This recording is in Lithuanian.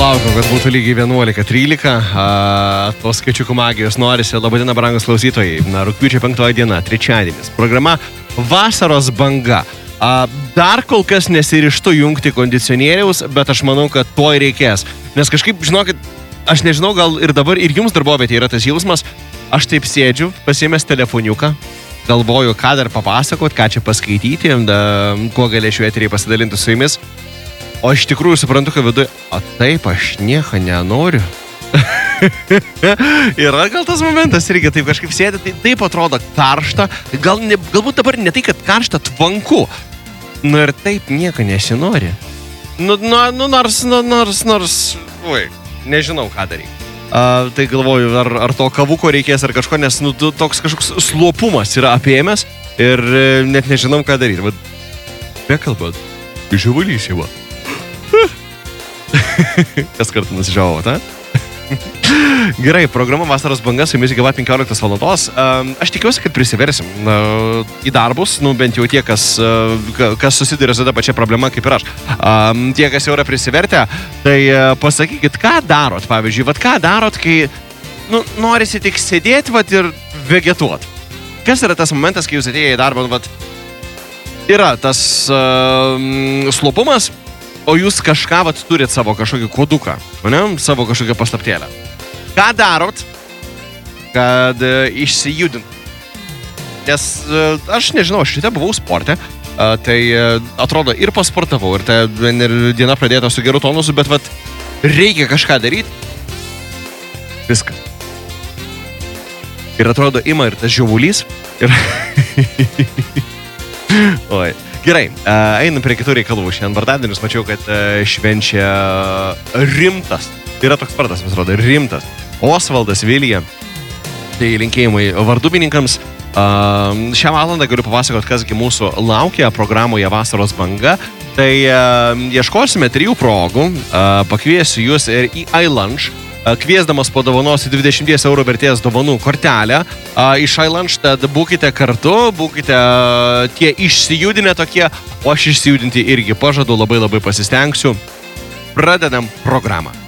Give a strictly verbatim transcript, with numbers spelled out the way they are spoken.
Laukiu, kad būtų lygiai vienuolika trylika. Tos skaičiukų magijos norisi. Labadiena, brangus klausytojai. Na, rugpjūčio penktoji diena, trečiadienis. Programa Vasaros banga. A, dar kol kas nesirištu jungti kondicionieriaus, bet aš manau, kad to ir reikės. Nes kažkaip, žinokit, aš nežinau, gal ir dabar ir jums darbovietė yra tas jausmas. Aš taip sėdžiu, pasiėmęs telefoniuką, galvoju, ką dar papasakot, ką čia paskaityti, da, kuo galėčiau eteriai pasidalinti su jumis. O iš tikrųjų suprantu, kad viduje, o taip aš nieko nenoriu. Yra gal tas momentas irgi, taip kažkaip sėdė, tai taip atrodo karšta, gal ne, galbūt dabar ne tai, kad karšta, tvanku. Nu ir taip nieko nesinori. Nu, nu, nu nors, nu, nors, nors, ui, nežinau ką daryti. Uh, tai galvoju, ar, ar to kavuko reikės, ar kažko, nes nu, toks kažkoks slopumas yra apėmęs ir e, net nežinau ką daryti. Vat, bekalbant, žiaulys jau. Kas kartą nusižiavo, ta? Gerai, programa Vasaros banga su jumis iki pat penkioliktos valandos. Aš tikiuosi, kad prisiversim į darbus, nu bent jau tie, kas, kas susiduria su ta pačia problema kaip ir aš. Tie, kas jau yra prisivertę, tai pasakykit, ką darot, pavyzdžiui, vat ką darot, kai nu, norisi tik sėdėti vat, ir vegetuot. Kas yra tas momentas, kai jūs atėjai į darbą, vat, yra tas uh, slopumas, o jūs kažką vat turit savo kažkokį koduką, ne? Savo kažkokią paslaptėlę. Ką darot, kad uh, išsijudint? Nes uh, aš nežinau, aš šitą buvau sporte, uh, tai uh, atrodo ir pasportavau, ir, ta, ir diena pradėta su geru tonusu, bet vat reikia kažką daryti. Viskas. Ir atrodo, ima ir tas žiaulys. Ir... Oi. Gerai, einam prie kitų reikalų. Šiandien vardadienis mačiau, kad švenčia rimtas. Yra toks vardas, man atrodo, rimtas. Osvaldas Vilija. Tai linkėjimai vardubininkams. Šią valandą galiu papasakoti, kasgi mūsų laukia programoje Vasaros banga. Tai ieškosime trijų progų. Pakviesiu jūs ir į iLunch. Kviesdamas padovanosiu dvidešimt eurų vertės dovanų kortelę iš iLunch, tad būkite kartu, būkite tie išsijudinę tokie, o aš išsijudinti irgi pažadu, labai labai pasistengsiu. Pradedam programą.